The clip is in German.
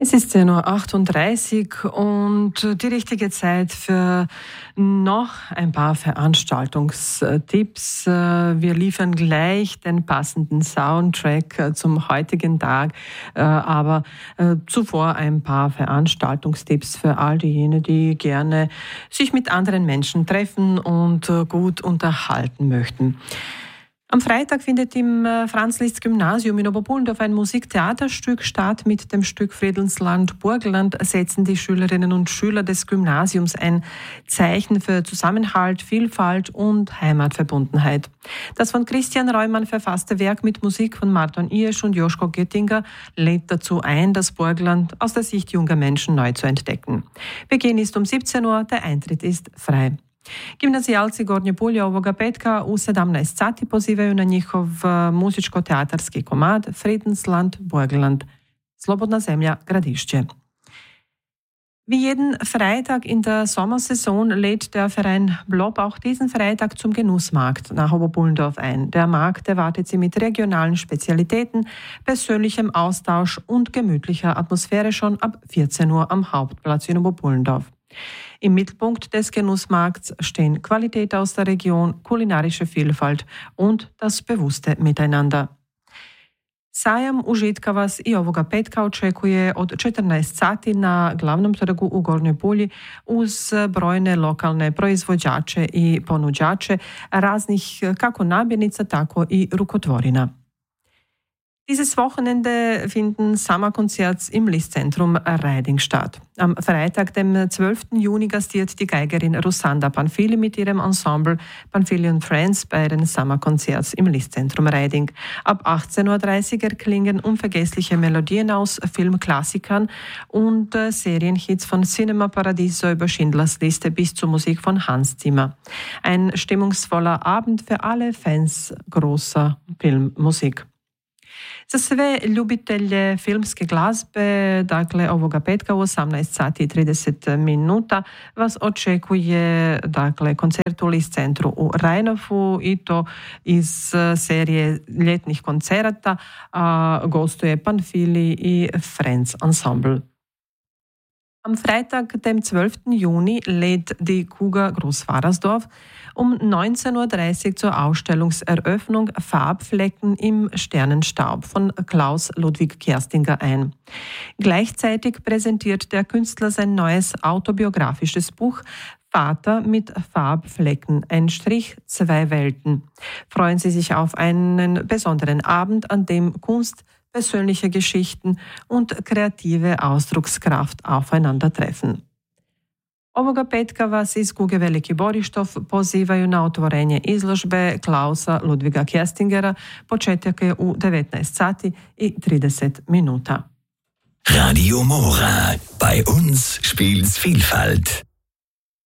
Es ist 10:38 Uhr und die richtige Zeit für noch ein paar Veranstaltungstipps. Wir liefern gleich den passenden Soundtrack zum heutigen Tag, aber zuvor ein paar Veranstaltungstipps für all diejenigen, die gerne sich mit anderen Menschen treffen und gut unterhalten möchten. Am Freitag findet im Franz-Liszt-Gymnasium in Oberpullendorf ein Musiktheaterstück statt. Mit dem Stück Friedensland Burgenland setzen die Schülerinnen und Schüler des Gymnasiums ein Zeichen für Zusammenhalt, Vielfalt und Heimatverbundenheit. Das von Christian Reumann verfasste Werk mit Musik von Marton Iersch und Joschko Göttinger lädt dazu ein, das Burgenland aus der Sicht junger Menschen neu zu entdecken. Beginn ist um 17 Uhr, der Eintritt ist frei. Gimnazijalci Gornje Pulje ovoga petka u 17 sati pozivaju na njihov muzičko-teatarski komad Friedensland Burgenland, Slobodna zemlja Gradišće. Wie jeden Freitag in der Sommersaison lädt der Verein Blob auch diesen Freitag zum Genussmarkt nach Oberpullendorf ein. Der Markt erwartet Sie mit regionalen Spezialitäten, persönlichem Austausch und gemütlicher Atmosphäre schon ab 14 Uhr am Hauptplatz in Oberpullendorf. Im Mittelpunkt des Genussmarkts stehen Qualität aus der Region, kulinarische Vielfalt und das bewusste Miteinander. Sajam užitka vas i ovoga petka očekuje od 14 sati na glavnom trgu u Gornjoj Pulji uz brojne lokalne proizvođače i ponuđače raznih kako namirnica, tako i rukotvorina. Dieses Wochenende finden Sommerkonzerts im Liszt-Zentrum Reiding statt. Am Freitag, dem 12. Juni, gastiert die Geigerin Rusanda Panfili mit ihrem Ensemble Panfili and Friends bei den Sommerkonzerts im Liszt-Zentrum Reiding. Ab 18:30 Uhr erklingen unvergessliche Melodien aus Filmklassikern und Serienhits von Cinema Paradiso über Schindlers Liste bis zur Musik von Hans Zimmer. Ein stimmungsvoller Abend für alle Fans großer Filmmusik. Za sve ljubitelje filmske glazbe, dakle ovoga petka u 18 sati i 30 minuta vas očekuje koncert u Liszt centru u Rajnofu i to iz serije ljetnih koncerata. Gostuje Panfili i Friends Ensemble. Am Freitag, dem 12. Juni, lädt die Kuga Großwarersdorf um 19:30 Uhr zur Ausstellungseröffnung Farbflecken im Sternenstaub von Klaus Ludwig Kerstinger ein. Gleichzeitig präsentiert der Künstler sein neues autobiografisches Buch Vater mit Farbflecken, ein Strich, zwei Welten. Freuen Sie sich auf einen besonderen Abend, an dem Kunst, persönliche Geschichten und kreative Ausdruckskraft aufeinandertreffen. Ovoga petka vas iz Kuge Veliki Borištov pozivaju na otvorenje izložbe Klausa Ludviga Kerstingera. Početak je u 19 sati i 30 minuta. Radio Mora. Bei uns spielt's Vielfalt.